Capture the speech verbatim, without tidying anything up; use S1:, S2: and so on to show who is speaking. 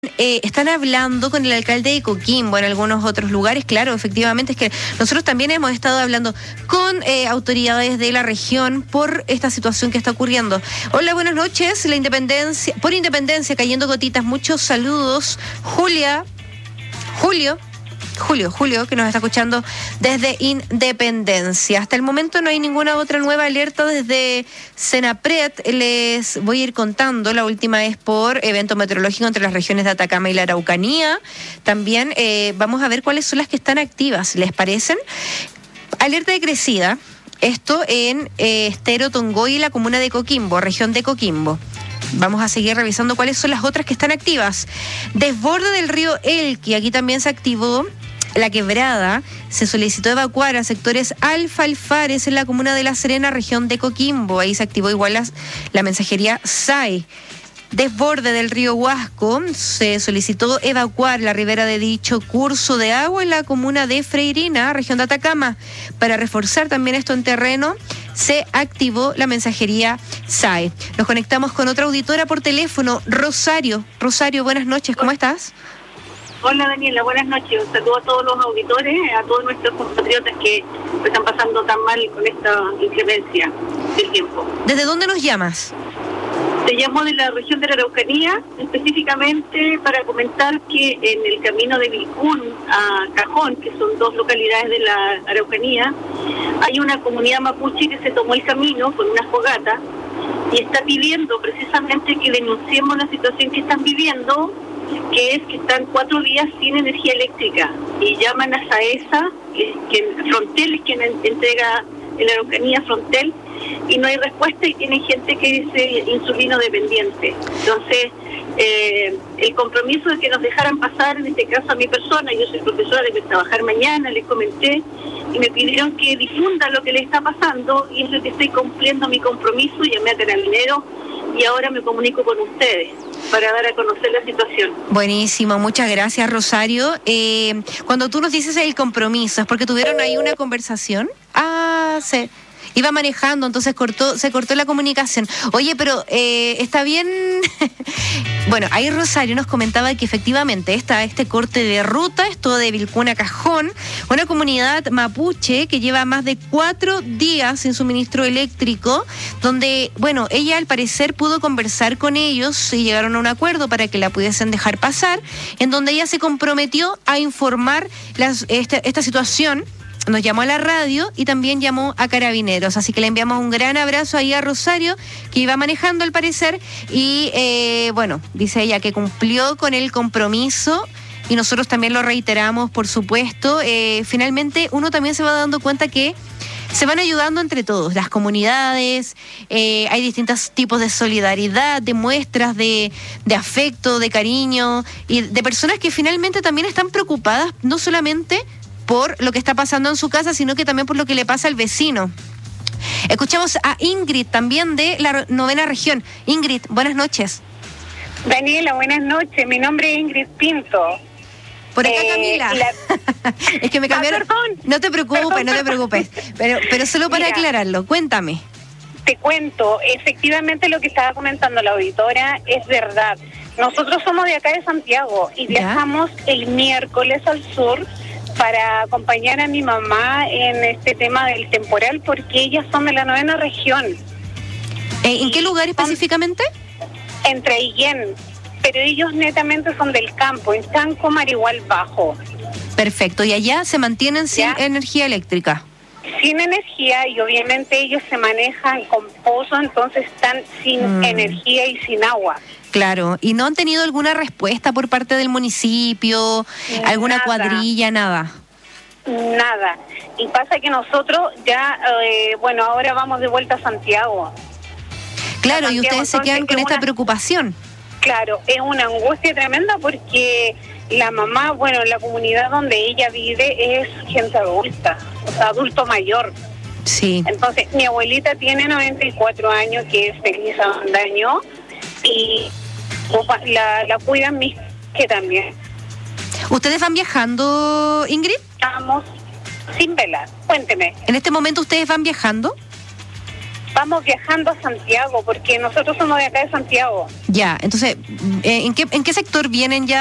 S1: Eh, están hablando con el alcalde de Coquimbo en algunos otros lugares. Claro, efectivamente, es que nosotros también hemos estado hablando con eh, autoridades de la región por esta situación que está ocurriendo. Hola, buenas noches. La Independencia, por Independencia, cayendo gotitas. Muchos saludos. Julia, Julio. Julio, Julio, que nos está escuchando desde Independencia. Hasta el momento no hay ninguna otra nueva alerta desde Senapred. Les voy a ir contando. La última es por evento meteorológico entre las regiones de Atacama y la Araucanía. También eh, vamos a ver cuáles son las que están activas. ¿Les parecen? Alerta de crecida. Esto en eh, Estero Tongoy y la comuna de Coquimbo, región de Coquimbo. Vamos a seguir revisando cuáles son las otras que están activas. Desborde del río Elqui, aquí también se activó la quebrada. Se solicitó evacuar a sectores alfalfares en la comuna de La Serena, región de Coquimbo. Ahí se activó igual la, la mensajería S A E. Desborde del río Huasco, se solicitó evacuar la ribera de dicho curso de agua en la comuna de Freirina, región de Atacama. Para reforzar también esto en terreno, se activó la mensajería S A E. Nos conectamos con otra auditora por teléfono, Rosario. Rosario, buenas noches, ¿cómo estás?
S2: Hola Daniela, buenas noches. Un saludo a todos los auditores, a todos nuestros compatriotas que están pasando tan mal con esta inclemencia del tiempo.
S1: ¿Desde dónde nos llamas?
S2: Te llamo de la región de la Araucanía, específicamente para comentar que en el camino de Vilcún a Cajón, que son dos localidades de la Araucanía, hay una comunidad mapuche que se tomó el camino con una fogata y está pidiendo precisamente que denunciemos la situación que están viviendo, que es que están cuatro días sin energía eléctrica, y llaman a SAESA, que, que Frontel es quien entrega en la Araucanía, Frontel, y no hay respuesta, y tienen gente que es eh, insulino dependiente. Entonces, eh, el compromiso de que nos dejaran pasar, en este caso a mi persona, yo soy profesora de trabajar mañana, les comenté, y me pidieron que difunda lo que les está pasando, y es lo que estoy cumpliendo mi compromiso. Llamé a Carabineros y ahora me comunico con ustedes para dar a conocer la situación.
S1: Buenísimo, muchas gracias, Rosario. Eh, cuando tú nos dices el compromiso, ¿es porque tuvieron ahí una conversación? Ah, sí. Iba manejando, entonces cortó, se cortó la comunicación. Oye, pero eh, está bien. Bueno, ahí Rosario nos comentaba que efectivamente está este corte de ruta, esto de Vilcún a Cajón, una comunidad mapuche que lleva más de cuatro días sin suministro eléctrico, donde, bueno, ella al parecer pudo conversar con ellos y llegaron a un acuerdo para que la pudiesen dejar pasar, en donde ella se comprometió a informar las, esta, esta situación. Nos llamó a la radio y también llamó a Carabineros, así que le enviamos un gran abrazo ahí a Rosario, que iba manejando al parecer, y eh, bueno, dice ella que cumplió con el compromiso y nosotros también lo reiteramos, por supuesto. Eh, finalmente uno también se va dando cuenta que se van ayudando entre todos, las comunidades, eh, hay distintos tipos de solidaridad, de muestras de, de afecto, de cariño, y de personas que finalmente también están preocupadas, no solamente por lo que está pasando en su casa, sino que también por lo que le pasa al vecino. Escuchamos a Ingrid, también de la novena región. Ingrid, buenas noches.
S3: Daniela, buenas noches. Mi nombre es Ingrid Pinto.
S1: Por acá, eh, Camila. La... es que me cambiaron. Ah,
S3: perdón,
S1: no te preocupes, perdón, no te preocupes. Pero, pero solo para Mira, aclararlo, cuéntame.
S3: Te cuento, efectivamente lo que estaba comentando la auditora es verdad. Nosotros somos de acá de Santiago y viajamos ¿Ya? el miércoles al sur para acompañar a mi mamá en este tema del temporal, porque ellas son de la novena región.
S1: ¿En qué lugar específicamente?
S3: En Traiguén, pero ellos netamente son del campo, en Chanco, Marigual Bajo.
S1: Perfecto, y allá se mantienen sin ¿Ya? energía eléctrica.
S3: Sin energía, y obviamente ellos se manejan con pozo, entonces están sin mm. energía y sin agua.
S1: Claro, ¿y no han tenido alguna respuesta por parte del municipio, alguna
S3: nada,
S1: cuadrilla, nada?
S3: Nada, y pasa que nosotros ya, eh, bueno, ahora vamos de vuelta a Santiago.
S1: Claro,
S3: a Santiago,
S1: y ustedes se quedan con esta
S3: una,
S1: preocupación.
S3: Claro, es una angustia tremenda porque la mamá, bueno, en la comunidad donde ella vive es gente adulta, o sea, adulto mayor.
S1: Sí.
S3: Entonces, mi abuelita tiene noventa y cuatro años, que es feliz Avendaño, y la, la cuidan mis que también.
S1: ¿Ustedes van viajando, Ingrid?
S3: Estamos sin velar. Cuénteme.
S1: ¿En este momento ustedes van viajando?
S3: vamos viajando a Santiago, porque nosotros somos de acá de Santiago.
S1: Ya, entonces, eh, ¿en qué, en qué sector vienen ya